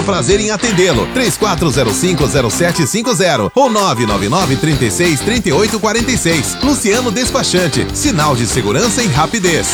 prazer em atendê-lo. 3405-0750 ou 999-36-3846. Luciano Despachante, sinal de segurança e rapidez.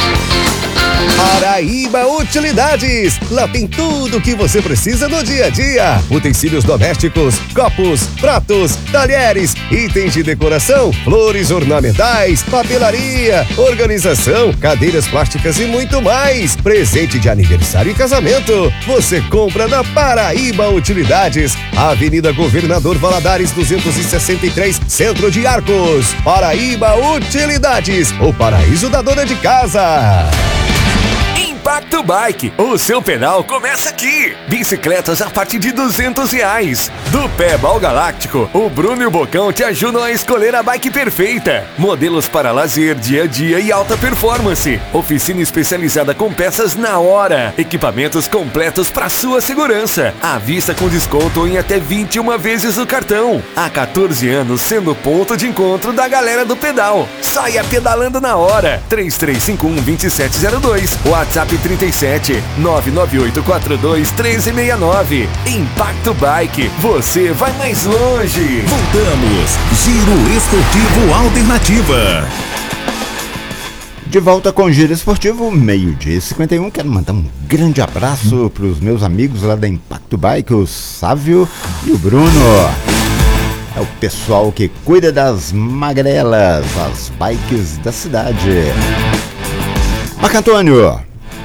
Paraíba Utilidades. Lá tem tudo o que você precisa no dia a dia. Utensílios domésticos, copos, pratos, talheres, itens de decoração, flores ornamentais, papelaria, organização, cadeiras plásticas e muito mais. Presente de aniversário e casamento. Você compra na Paraíba Utilidades. Avenida Governador Valadares 263, Centro de Arcos. Paraíba Utilidades, o paraíso da dona de casa. Impacto Bike, o seu pedal começa aqui. Bicicletas a partir de R$200. Do Pedal Galáctico, o Bruno e o Bocão te ajudam a escolher a bike perfeita. Modelos para lazer, dia a dia e alta performance. Oficina especializada com peças na hora. Equipamentos completos para sua segurança. À vista com desconto em até 21 vezes o cartão. Há 14 anos sendo ponto de encontro da galera do pedal. Saia pedalando na hora. 3351-2702. WhatsApp 37 99842 1369. Impacto Bike, você vai mais longe. Voltamos. Giro Esportivo Alternativa. De volta com o Giro Esportivo, 12h51. Quero mandar um grande abraço para os meus amigos lá da Impacto Bike, o Sávio e o Bruno. É o pessoal que cuida das magrelas, as bikes da cidade. Marco Antônio,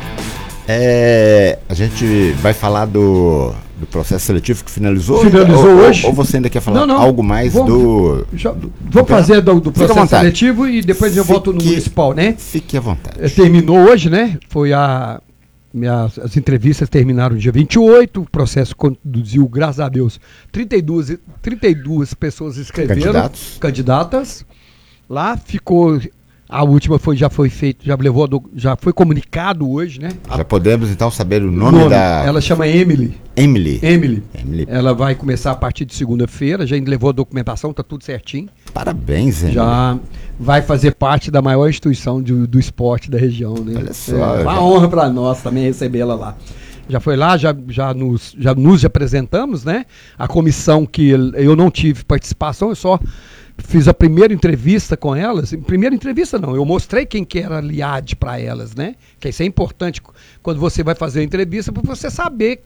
a gente vai falar do processo seletivo que finalizou hoje. Ou você ainda quer falar algo mais vamos fazer do processo seletivo e depois eu volto no municipal, né? Fique à vontade. Terminou hoje, né? Foi as entrevistas terminaram dia 28, o processo conduziu, graças a Deus, 32 pessoas escreveram, candidatas. Lá ficou. A última já foi feito, já foi comunicado hoje, né? Já podemos então saber o nome da... Ela chama Emily. Emily. Ela vai começar a partir de segunda-feira, já levou a documentação, tá tudo certinho. Parabéns, Emily. Já vai fazer parte da maior instituição do esporte da região, né? Olha só. É uma honra para nós também recebê-la lá. Já foi lá, já nos apresentamos, né? A comissão que eu não tive participação, eu só fiz a primeira entrevista com elas. Primeira entrevista não, eu mostrei quem que era a Liad para elas, né? Que isso é importante quando você vai fazer a entrevista, para você saber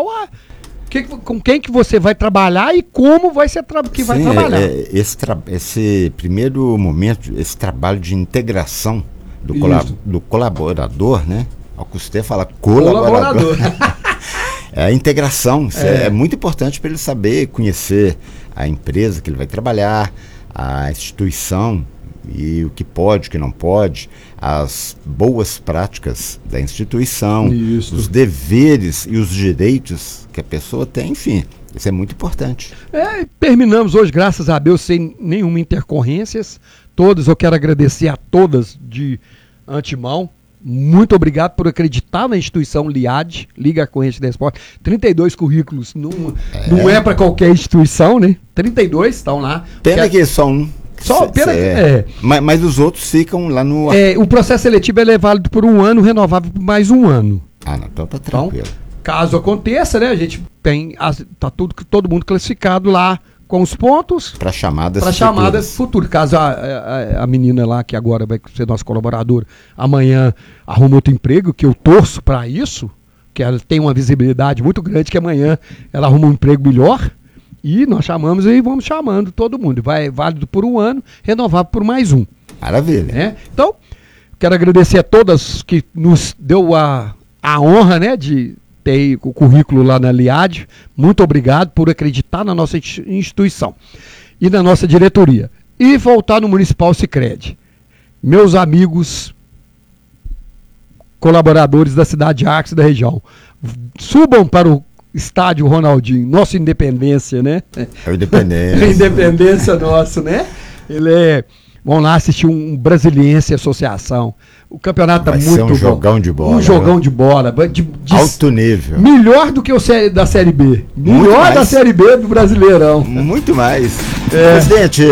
com quem que você vai trabalhar e como vai ser vai trabalhar. Esse primeiro momento, esse trabalho de integração do colaborador, né? Ao custar falar colaborador. É a integração, é muito importante para ele saber, conhecer a empresa que ele vai trabalhar, a instituição e o que pode, o que não pode, as boas práticas da instituição, os deveres e os direitos que a pessoa tem, enfim, isso é muito importante. Terminamos hoje, graças a Deus, sem nenhuma intercorrências. Eu quero agradecer a todas de antemão. Muito obrigado por acreditar na instituição Liad, Liga Corrente da Esporte. 32 currículos, não é para qualquer instituição, né? 32 estão lá. Pena que só um. Mas os outros ficam lá no... o processo seletivo é válido por um ano, renovável por mais um ano. Não, então tá tranquilo. Então, caso aconteça, né? A gente tem... todo mundo classificado lá com os pontos para chamadas futuras. Caso a menina lá, que agora vai ser nossa colaboradora, amanhã arruma outro emprego, que eu torço para isso, que ela tem uma visibilidade muito grande, que amanhã ela arruma um emprego melhor, e nós chamamos e vamos chamando todo mundo. Vai válido por um ano, renovável por mais um. Maravilha. Então, quero agradecer a todas que nos deu a honra, né, de ter o currículo lá na Liad. Muito obrigado por acreditar na nossa instituição e na nossa diretoria. E voltar no Municipal Sicredi. Meus amigos colaboradores da cidade de Arcos e da região, subam para o estádio Ronaldinho, nossa Independência, né? A Independência. A Independência nosso, né? Vão lá assistir um Brasiliense Associação. O campeonato tá Vai muito ser um bom. jogão de bola. Um jogão de bola. Alto nível. Melhor do que o da Série B. Melhor da Série B do Brasileirão. Muito mais. Presidente,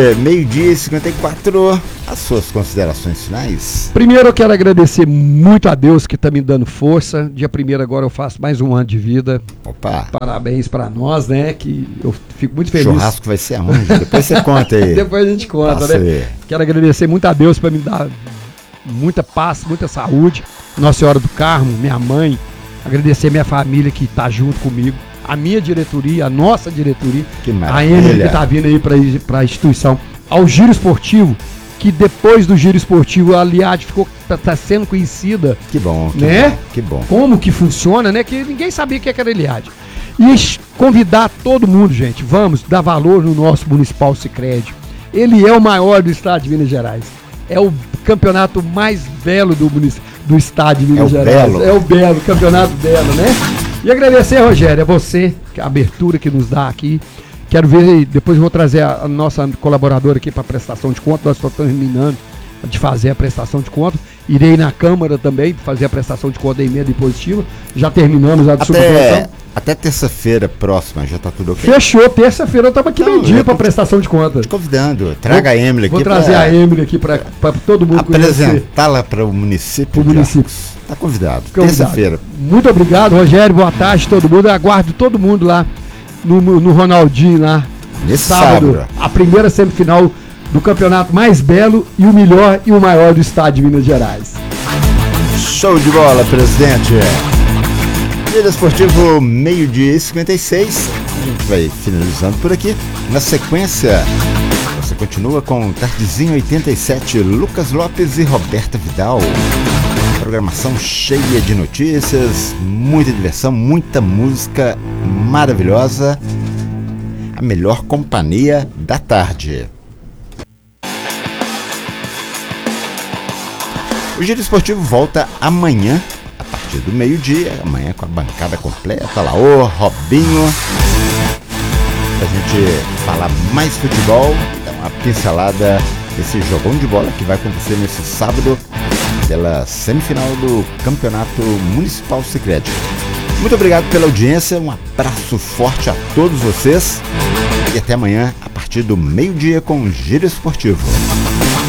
12h54, as suas considerações finais? Primeiro eu quero agradecer muito a Deus que está me dando força. Dia 1º agora eu faço mais um ano de vida. Opa. Parabéns para nós, né? Que eu fico muito feliz. Churrasco vai ser aonde? Depois você conta aí. Depois a gente conta, Passa né? aí. Quero agradecer muito a Deus para me dar muita paz, muita saúde. Nossa Senhora do Carmo, minha mãe. Agradecer minha família que está junto comigo. A minha diretoria, a nossa diretoria. Que A maravilha. Emily que está vindo aí para a instituição. Ao Giro Esportivo, que depois do Giro Esportivo a Liad tá sendo conhecida. Que bom, né? Que bom. Como que funciona, né? Que ninguém sabia o que era Liad. E convidar todo mundo, gente. Vamos dar valor no nosso Municipal Sicredi. Ele é o maior do estado de Minas Gerais. É o campeonato mais belo do estado de Minas Gerais. Belo. É o belo, campeonato belo, né? E agradecer, Rogério, a você, a abertura que nos dá aqui. Quero ver, depois eu vou trazer a nossa colaboradora aqui para prestação de conta. Nós estamos terminando de fazer a prestação de conta. Irei na Câmara também fazer a prestação de conta da emenda impositiva. Já terminamos a de subvenção. Até terça-feira próxima, já tá tudo ok? Fechou, terça-feira eu estava aqui meio-dia para prestação de conta. Te convidando, traga a Emily aqui. Vou trazer a Emily aqui para todo mundo apresentá-la para o município. Está convidado. Terça-feira. Muito obrigado, Rogério. Boa tarde, todo mundo. Eu aguardo todo mundo lá no Ronaldinho, lá. Nesse sábado. A primeira semifinal do campeonato mais belo e o melhor e o maior do estado de Minas Gerais. Show de bola, presidente. Giro Esportivo, 12h56. A gente vai finalizando por aqui. Na sequência, você continua com Tardezinho 87, Lucas Lopes e Roberta Vidal. Programação cheia de notícias, muita diversão, muita música maravilhosa. A melhor companhia da tarde. O Giro Esportivo volta amanhã, a partir do meio-dia, amanhã com a bancada completa, lá o Robinho, pra gente falar mais futebol, dar uma pincelada desse jogão de bola que vai acontecer nesse sábado, pela semifinal do Campeonato Municipal Sicredi. Muito obrigado pela audiência, um abraço forte a todos vocês e até amanhã, a partir do meio-dia com o Giro Esportivo.